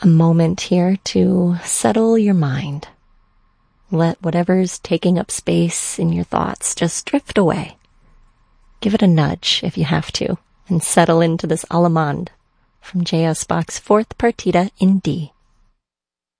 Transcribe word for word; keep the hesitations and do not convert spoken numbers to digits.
a moment here to settle your mind. Let whatever's taking up space in your thoughts just drift away. Give it a nudge if you have to, and settle into this Allemande from J S. Bach's Fourth Partita in D.